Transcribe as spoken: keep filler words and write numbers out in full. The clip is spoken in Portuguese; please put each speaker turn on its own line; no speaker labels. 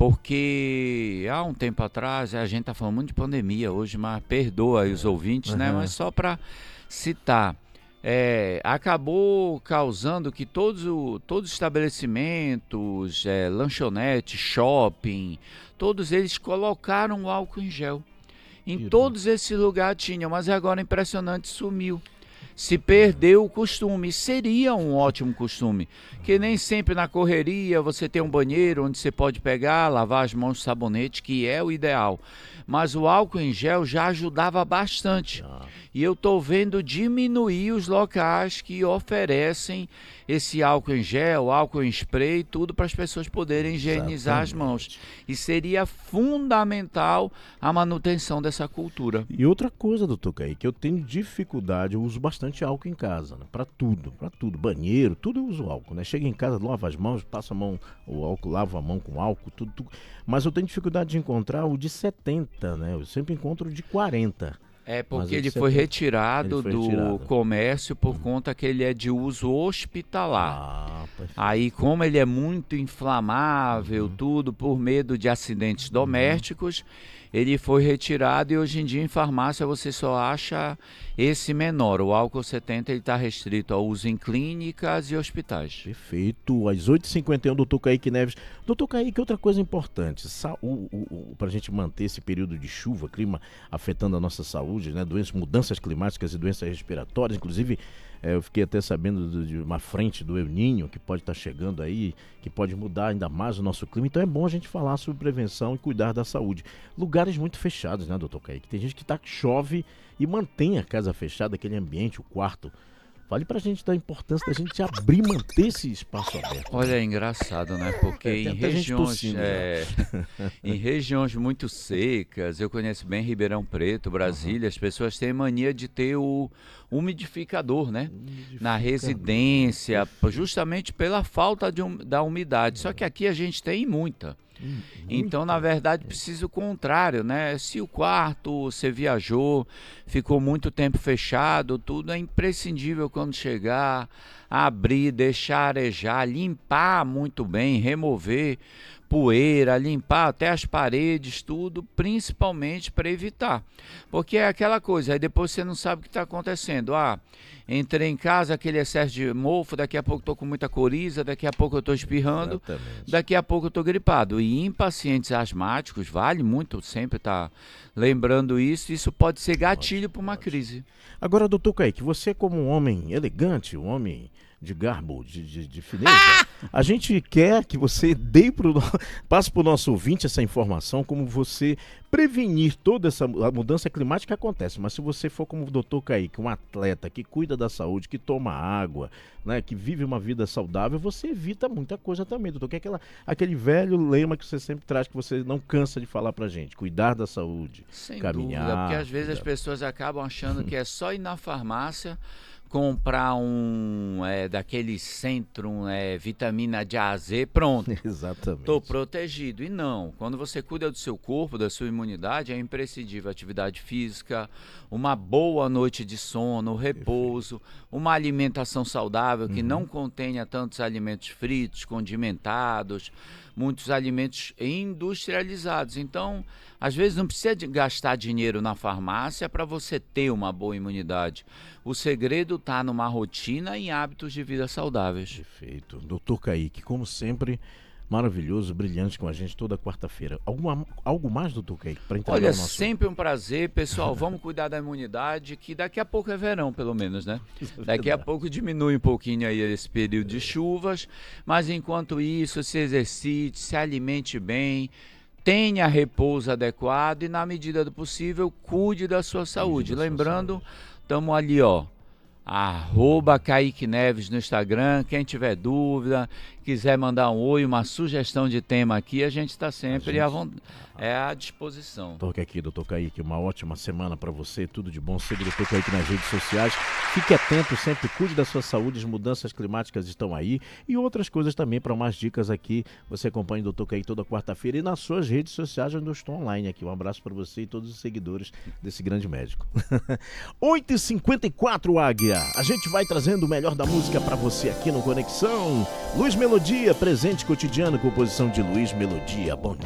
porque há um tempo atrás, a gente está falando muito de pandemia hoje, mas perdoa aí os ouvintes,
Uhum.
né? Mas só para citar, é, acabou causando que todos, o, todos os estabelecimentos, é, lanchonete, shopping, todos eles colocaram o álcool em gel. Em
Que
todos esses lugares tinham, mas agora impressionante, sumiu. Se perdeu o costume, seria um ótimo costume, que nem sempre na correria você tem um banheiro onde você pode pegar, lavar as mãos com sabonete, que é o ideal. Mas o álcool em gel já ajudava bastante. E eu estou vendo diminuir os locais que oferecem esse álcool em gel, álcool em spray, tudo para as pessoas poderem higienizar as mãos. E seria fundamental a manutenção dessa cultura.
E outra coisa, doutor Kaique, eu tenho dificuldade, eu uso bastante álcool em casa, né? Para tudo, para tudo, banheiro, tudo eu uso álcool, né? Chega em casa, lava as mãos, passa a mão, o álcool, lava a mão com álcool, tudo, tudo. Mas eu tenho dificuldade de encontrar o de setenta, né? Eu sempre encontro o de quarenta.
É porque
Mas
ele
você
foi
tem-
retirado
ele foi
do
retirado.
comércio por conta que ele é de uso hospitalar.
Ah, perfeito.
Aí, como ele é muito inflamável, tudo por medo de acidentes domésticos, ele foi retirado e hoje em dia em farmácia você só acha esse menor. O álcool setenta está restrito ao uso em clínicas e hospitais.
Perfeito. Às oito e cinquenta e um, doutor Kaique Neves. doutor Kaique, outra coisa importante, para a gente manter esse período de chuva, clima afetando a nossa saúde, né? Doenças, mudanças climáticas e doenças respiratórias, inclusive é, eu fiquei até sabendo de, de uma frente do El Niño que pode estar chegando aí, que pode mudar ainda mais o nosso clima. Então é bom a gente falar sobre prevenção e cuidar da saúde. Lugares muito fechados, né, doutor Kaique? Tem gente que tá, chove e mantém a casa fechada, aquele ambiente, o quarto. Fale pra gente da importância da gente abrir e manter esse espaço aberto.
Olha, é engraçado, né? Porque
É, tem
em
até gente
regiões,
tossindo já.
é, em regiões muito secas, eu conheço bem Ribeirão Preto, Brasília, as pessoas têm mania de ter o umidificador, né? Na residência, justamente pela falta de um, da umidade. Só que aqui a gente tem muita.
Hum,
Então, na verdade, precisa o contrário, né? Se o quarto, você viajou, ficou muito tempo fechado, tudo é imprescindível quando chegar, abrir, deixar arejar, limpar muito bem, remover poeira, limpar até as paredes, tudo, principalmente para evitar. Porque é aquela coisa, aí depois você não sabe o que está acontecendo. Ah, entrei em casa, aquele excesso de mofo, daqui a pouco estou com muita coriza, daqui a pouco eu estou espirrando,
Exatamente.
daqui a pouco eu estou gripado. E em pacientes asmáticos, vale muito sempre estar lembrando isso, isso pode ser gatilho para uma crise.
Agora, doutor Kaique, você como um homem elegante, um homem de garbo, de, de, de fineza, a gente quer que você dê pro, passe para o nosso ouvinte essa informação, como você prevenir toda essa a mudança climática que acontece. Mas se você for como o doutor Kaique, um atleta que cuida da saúde, que toma água, né, que vive uma vida saudável, você evita muita coisa também, doutor. Que é aquela, aquele velho lema que você sempre traz, que você não cansa de falar pra gente, cuidar da saúde,
Sem
caminhar.
dúvida, porque às vezes as
cuidar.
pessoas acabam achando que é só ir na farmácia comprar um é, daquele centro, é, vitamina de A a Z, pronto,
Exatamente.
estou protegido. E não, quando você cuida do seu corpo, da sua imunidade, é imprescindível atividade física, uma boa noite de sono, repouso, uma alimentação saudável que
Uhum.
não contenha tantos alimentos fritos, condimentados, muitos alimentos industrializados. Então, às vezes não precisa de gastar dinheiro na farmácia para você ter uma boa imunidade. O segredo está numa rotina e hábitos de vida saudáveis.
Perfeito. doutor Kaique, como sempre, maravilhoso, brilhante com a gente toda quarta-feira. Alguma, algo mais, doutor Kaique, para entregar
Olha,
o nosso...
sempre um prazer, pessoal. Vamos cuidar da imunidade, que daqui a pouco é verão, pelo menos, né? Daqui a pouco diminui um pouquinho aí esse período de chuvas, mas enquanto isso, se exercite, se alimente bem, tenha repouso adequado e, na medida do possível, cuide da sua saúde.
da sua
Lembrando, estamos ali, ó, arroba Kaique Neves no Instagram. Quem tiver dúvida, quiser mandar um oi, uma sugestão de tema aqui, a gente está sempre
gente...
à, vo... é à disposição.
Toque aqui, doutor Kaique, uma ótima semana para você, tudo de bom. Siga o doutor Kaique nas redes sociais. Fique atento, sempre cuide da sua saúde, as mudanças climáticas estão aí e outras coisas também. Para mais dicas aqui, você acompanha o doutor Kaique toda quarta-feira e nas suas redes sociais, onde eu estou online aqui. Um abraço para você e todos os seguidores desse grande médico. oito e cinquenta e quatro, Águia. A gente vai trazendo o melhor da música para você aqui no Conexão. Luiz Melodia, presente cotidiano, composição de Luiz Melodia. Bom dia.